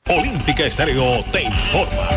Olímpica Estéreo te informa.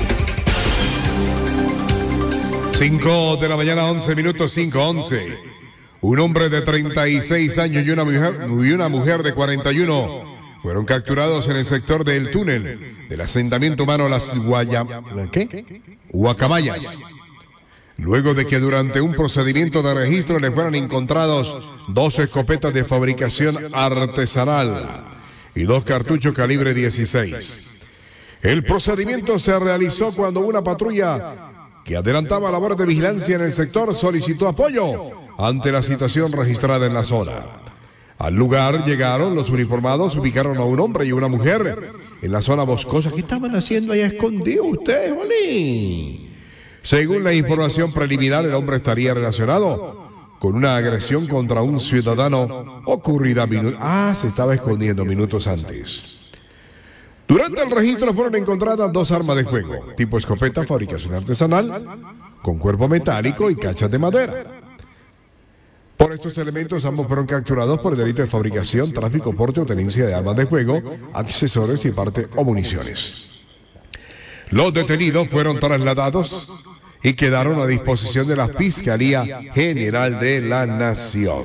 5 de la mañana, 11 minutos, 5:11. Un hombre de 36 años y una mujer de 41 fueron capturados en el sector del túnel del asentamiento humano Las Guacamayas. Luego de que durante un procedimiento de registro le fueran encontrados 2 escopetas de fabricación artesanal y 2 cartuchos calibre 16. El procedimiento se realizó cuando una patrulla que adelantaba labores de vigilancia en el sector solicitó apoyo ante la situación registrada en la zona. Al lugar llegaron los uniformados, ubicaron a un hombre y una mujer en la zona boscosa. ¿Qué estaban haciendo allá escondidos ustedes, Oli? Según la información preliminar, el hombre estaría relacionado con una agresión contra un ciudadano ocurrida se estaba escondiendo minutos antes. Durante el registro fueron encontradas 2 armas de fuego, tipo escopeta, fabricación artesanal, con cuerpo metálico y cachas de madera. Por estos elementos, ambos fueron capturados por el delito de fabricación, tráfico, porte o tenencia de armas de fuego, accesorios y parte o municiones. Los detenidos fueron trasladados y quedaron a disposición de la Fiscalía General de la Nación.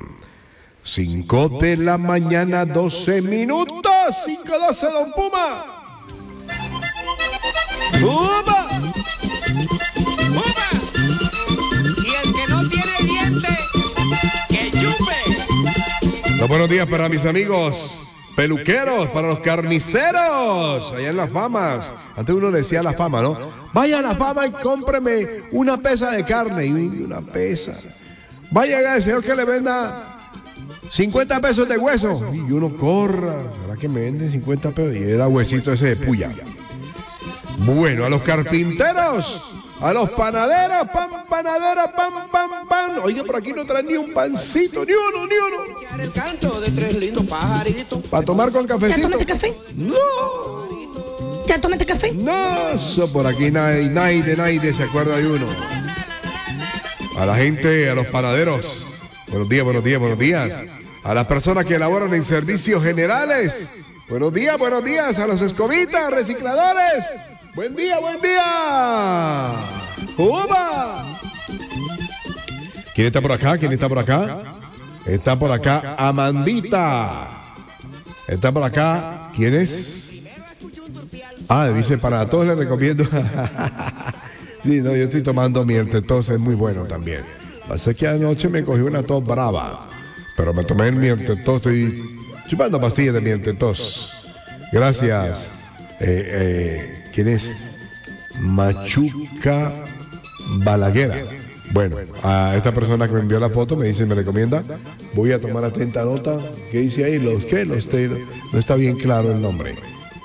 5 de la mañana, 12 minutos, 5:12, don Puma. ¡Puma! ¡Puma! Y el que no tiene dientes, que chupe. Los buenos días para mis amigos peluqueros, para los carniceros, allá en Las Famas. Antes uno le decía a La Fama, ¿no? Vaya a La Fama y cómpreme una pesa de carne. Y una pesa. Vaya al señor que le venda 50 pesos de hueso. Y uno corra. ¿Verdad que me venden 50 pesos? Y era huesito ese de puya. Bueno, a los carpinteros, a los panaderos, panadera, pan. Oiga, por aquí no traen ni un pancito, ni uno. El canto de 3 lindos pajaritos. ¿Para tomar con cafecito? ¿Ya tomaste café? No. ¿Ya tomaste café? No, eso por aquí nadie se acuerda de uno. A la gente, a los panaderos, buenos días. A las personas que elaboran en servicios generales, buenos días. A los escobitas, recicladores, buen día. ¡Uba! ¿Quién está por acá? Está por acá Amandita. Está por acá, ¿quién es? Dice, para todos les recomiendo. Sí, no, yo estoy tomando Miertetos, es muy bueno también. Pasa que anoche me cogí una tos brava, pero me tomé el Miertetos, estoy chupando pastillas de Miertetos. Gracias. ¿Quién es? Machuca Balaguera. Bueno, a esta persona que me envió la foto me dice, me recomienda, voy a tomar atenta nota. ¿Qué dice ahí? No está bien claro el nombre.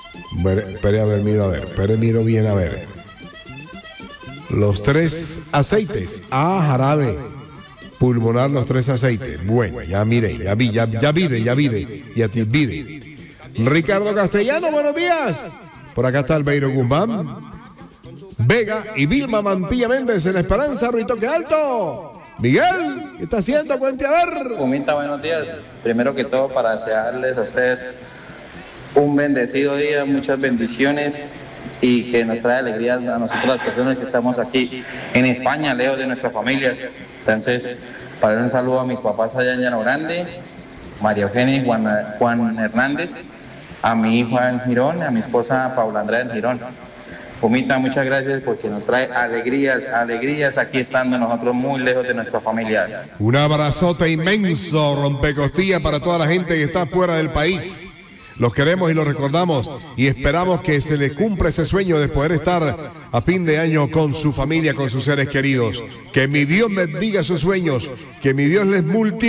Miro bien a ver. Los 3 aceites. Jarabe pulmonar, los 3 aceites. Bueno, ya miré, ya vi. Y a ti vive. Ricardo Castellano, buenos días. Por acá está Albeiro Guzmán Vega y Vilma Mantilla Méndez en Esperanza, Ruitoque Alto. Miguel, ¿qué está haciendo? Cuente a ver. Pumita, buenos días. Primero que todo, para desearles a ustedes un bendecido día, muchas bendiciones y que nos trae alegría a nosotros las personas que estamos aquí en España, lejos de nuestras familias. Entonces, para dar un saludo a mis papás allá en Llano Grande, María Eugenia y Juan Hernández, a mi hijo en Girón, a mi esposa Paula Andrea en Girón. Pumita, muchas gracias porque nos trae alegrías aquí estando nosotros muy lejos de nuestras familias. Un abrazote inmenso, rompecostilla para toda la gente que está fuera del país. Los queremos y los recordamos y esperamos que se les cumpla ese sueño de poder estar a fin de año con su familia, con sus seres queridos. Que mi Dios bendiga sus sueños, que mi Dios les multiplique.